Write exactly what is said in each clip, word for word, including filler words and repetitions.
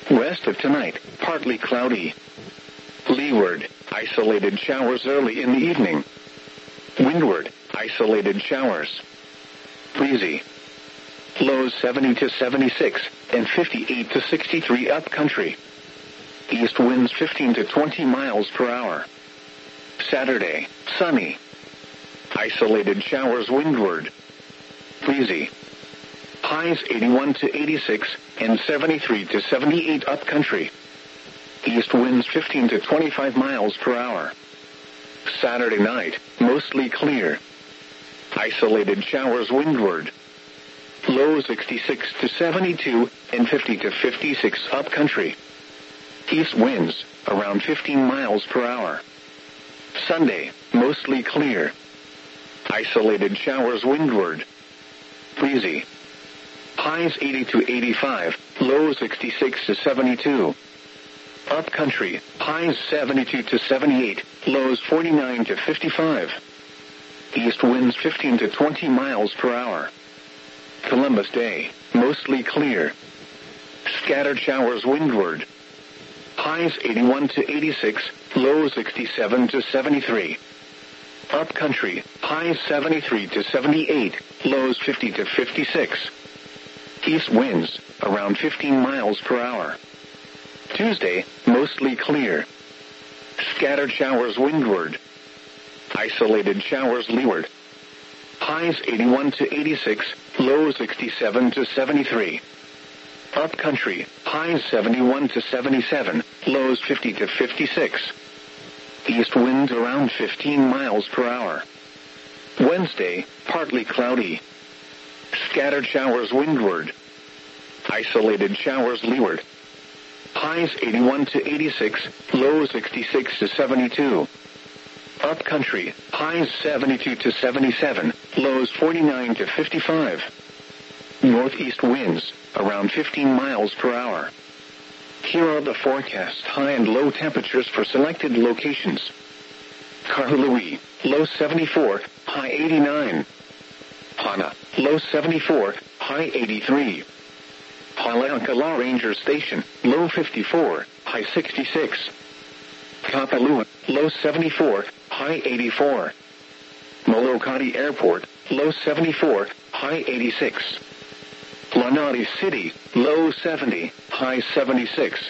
West of tonight, partly cloudy. Leeward, isolated showers early in the evening. Windward, isolated showers. Breezy. Lows seventy to seventy-six, and fifty-eight to sixty-three upcountry. East winds fifteen to twenty miles per hour. Saturday, sunny. Isolated showers windward. Breezy. Highs eighty-one to eighty-six, and seventy-three to seventy-eight upcountry. East winds fifteen to twenty-five miles per hour. Saturday night, mostly clear. Isolated showers windward. Low sixty-six to seventy-two, and fifty to fifty-six upcountry. East winds, around fifteen miles per hour. Sunday, mostly clear. Isolated showers windward. Breezy. Highs eighty to eighty-five, low sixty-six to seventy-two. Upcountry, highs seventy-two to seventy-eight, lows forty-nine to fifty-five. East winds fifteen to twenty miles per hour. Columbus Day, mostly clear. Scattered showers windward. Highs eighty-one to eighty-six, lows sixty-seven to seventy-three. Upcountry, highs seventy-three to seventy-eight, lows fifty to fifty-six. East winds, around fifteen miles per hour. Tuesday, mostly clear. Scattered showers windward. Isolated showers leeward. Highs eighty-one to eighty-six, lows sixty-seven to seventy-three. Upcountry, highs seventy-one to seventy-seven, lows fifty to fifty-six. East winds around fifteen miles per hour. Wednesday, partly cloudy. Scattered showers windward. Isolated showers leeward. Highs eighty-one to eighty-six, lows sixty-six to seventy-two. Upcountry, highs seventy-two to seventy-seven, lows forty-nine to fifty-five. Northeast winds, around fifteen miles per hour. Here are the forecast high and low temperatures for selected locations. Kahului, low seventy-four, high eighty-nine. Hana, low seventy-four, high eighty-three. Haleakala Ranger Station, low fifty-four, high sixty-six. Kapalua, low seventy-four, high eighty-four. Molokati Airport, low seventy-four, high eighty-six. Lanati City, low seventy, high seventy-six.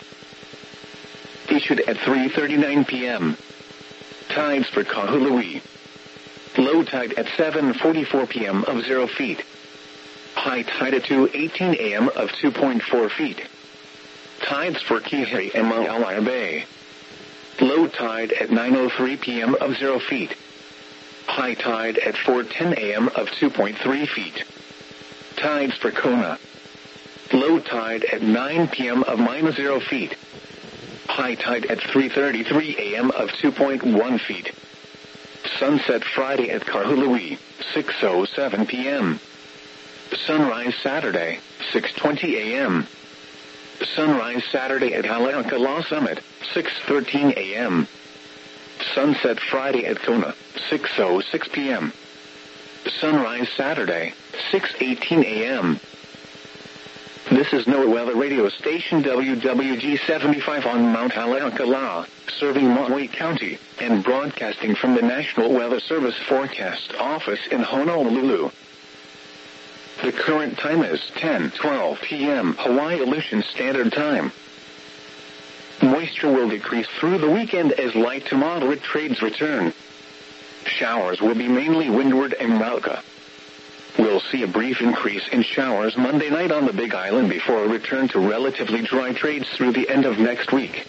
Issued at three thirty-nine p.m. Tides for Kahului. Low tide at seven forty-four p.m. of zero feet. High tide at two eighteen a.m. of two point four feet. Tides for Kihei and Maalaea Bay. Low tide at nine oh three p.m. of zero feet. High tide at four ten a.m. of two point three feet. Tides for Kona. Low tide at nine p.m. of minus zero feet. High tide at three thirty-three a.m. of two point one feet. Sunset Friday at Kahului, six oh seven p.m. Sunrise Saturday, six twenty a.m. Sunrise Saturday at Haleakala Summit, six thirteen a.m. Sunset Friday at Kona, six oh six p.m. Sunrise Saturday, six eighteen a.m. This is NOAA Weather Radio Station W W G seventy-five on Mount Haleakala, serving Otway County, and broadcasting from the National Weather Service Forecast Office in Honolulu. The current time is ten twelve p.m. Hawaii Aleutian Standard Time. Moisture will decrease through the weekend as light to moderate trades return. Showers will be mainly windward and Mauka. We'll see a brief increase in showers Monday night on the Big Island before a return to relatively dry trades through the end of next week.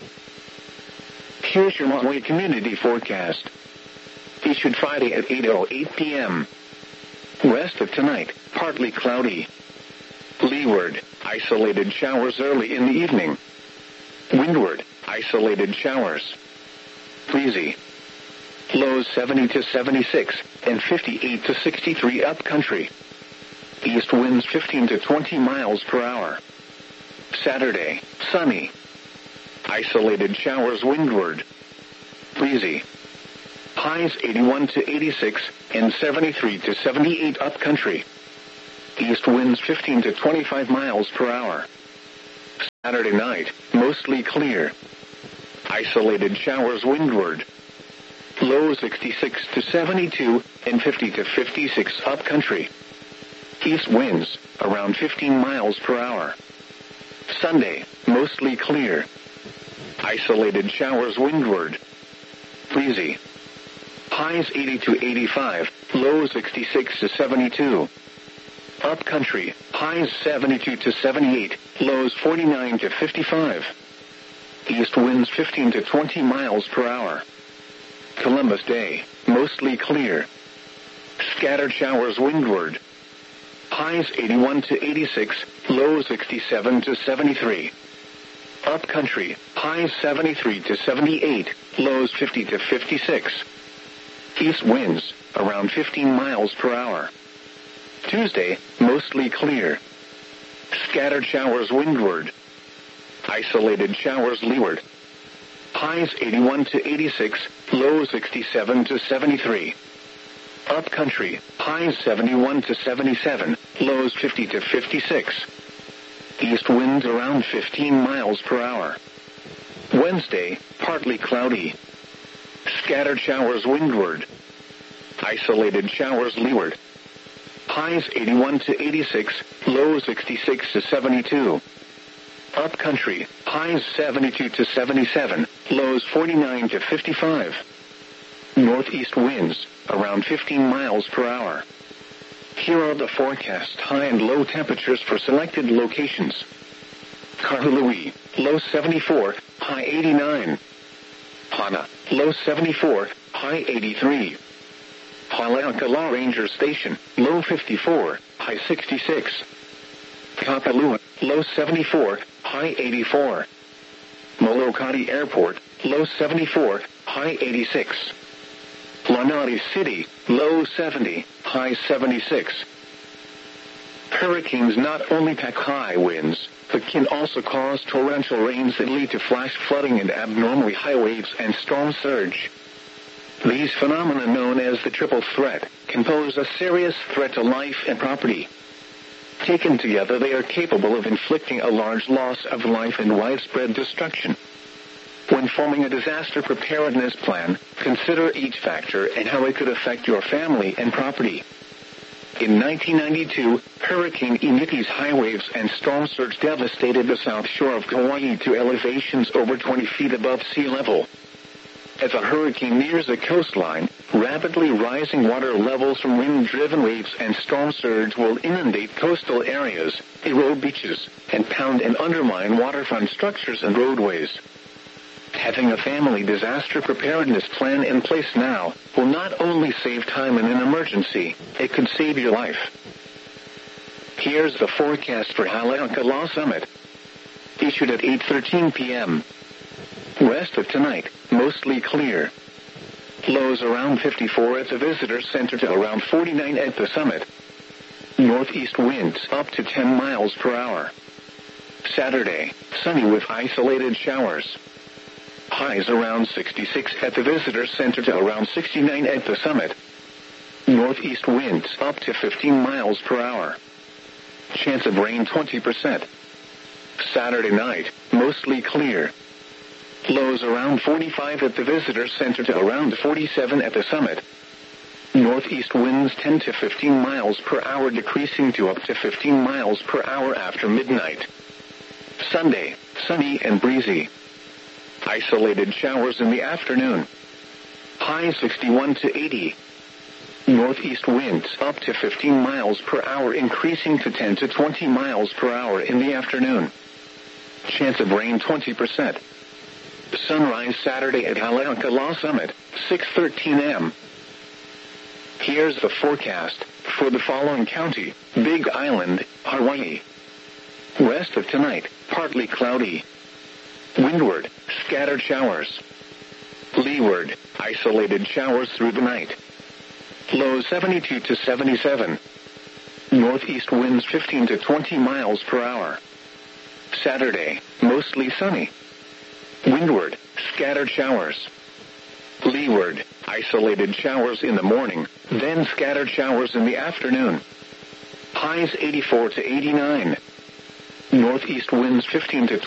Here's your Otway Community Forecast. Issued Friday at eight oh eight p.m. West of tonight, partly cloudy. Leeward, isolated showers early in the evening. Windward, isolated showers. Breezy. Lows seventy to seventy-six, and fifty-eight to sixty-three upcountry. East winds fifteen to twenty miles per hour. Saturday, sunny. Isolated showers windward. Breezy. Highs eighty-one to eighty-six, and seventy-three to seventy-eight upcountry. East winds fifteen to twenty-five miles per hour. Saturday night, mostly clear. Isolated showers windward. Low sixty-six to seventy-two and fifty to fifty-six upcountry. East winds, around fifteen miles per hour. Sunday, mostly clear. Isolated showers windward. Breezy. Highs eighty to eighty-five, low sixty-six to seventy-two. Upcountry, highs seventy-two to seventy-eight, lows forty-nine to fifty-five. East winds fifteen to twenty miles per hour. Columbus Day, mostly clear. Scattered showers windward. Highs eighty-one to eighty-six, lows sixty-seven to seventy-three. Upcountry, highs seventy-three to seventy-eight, lows fifty to fifty-six. East winds, around fifteen miles per hour. Tuesday, mostly clear. Scattered showers windward. Isolated showers leeward. Highs eighty-one to eighty-six, lows sixty-seven to seventy-three. Upcountry, highs seventy-one to seventy-seven, lows fifty to fifty-six. East winds around fifteen miles per hour. Wednesday, partly cloudy. Scattered showers windward. Isolated showers leeward. Highs eighty-one to eighty-six, lows sixty-six to seventy-two. Upcountry, highs seventy-two to seventy-seven, lows forty-nine to fifty-five. Northeast winds, around fifteen miles per hour. Here are the forecast high and low temperatures for selected locations. Kahului, low seventy-four, high eighty-nine. Hana, low seventy-four, high eighty-three. Haleakala Ranger Station, low fifty-four, high sixty-six. Kapalua, low seventy-four, high eighty-four. Molokati Airport, low seventy-four, high eighty-six. Lanai City, low seventy, high seventy-six. Hurricanes not only pack high winds, but can also cause torrential rains that lead to flash flooding and abnormally high waves and storm surge. These phenomena, known as the triple threat, can pose a serious threat to life and property. Taken together, they are capable of inflicting a large loss of life and widespread destruction. When forming a disaster preparedness plan, consider each factor and how it could affect your family and property. In nineteen ninety-two, Hurricane Initi's high waves and storm surge devastated the south shore of Kauai to elevations over twenty feet above sea level. As a hurricane nears the coastline, rapidly rising water levels from wind-driven waves and storm surge will inundate coastal areas, erode beaches, and pound and undermine waterfront structures and roadways. Having a family disaster preparedness plan in place now will not only save time in an emergency, it could save your life. Here's the forecast for Haleakala Summit. Issued at eight thirteen p.m. Rest of tonight, mostly clear. Lows around fifty-four at the Visitor Center to around forty-nine at the summit. Northeast winds up to ten miles per hour. Saturday, sunny with isolated showers. Highs around sixty-six at the Visitor Center to around sixty-nine at the summit. Northeast winds up to fifteen miles per hour. Chance of rain twenty percent. Saturday night, mostly clear. Lows around forty-five at the Visitor Center to around forty-seven at the summit. Northeast winds ten to fifteen miles per hour, decreasing to up to fifteen miles per hour after midnight. Sunday, sunny and breezy. Isolated showers in the afternoon. High sixty-one to eighty. Northeast winds up to fifteen miles per hour, increasing to ten to twenty miles per hour in the afternoon. Chance of rain twenty percent. Sunrise Saturday at Haleakala Summit, six thirteen a.m. Here's the forecast for the following county: Big Island, Hawaii. Rest of tonight, partly cloudy. Windward, scattered showers. Leeward, isolated showers through the night. Lows seventy-two to seventy-seven. Northeast winds fifteen to twenty miles per hour. Saturday, mostly sunny. Windward, scattered showers. Leeward, isolated showers in the morning, then scattered showers in the afternoon. Highs eighty-four to eighty-nine. Northeast winds fifteen to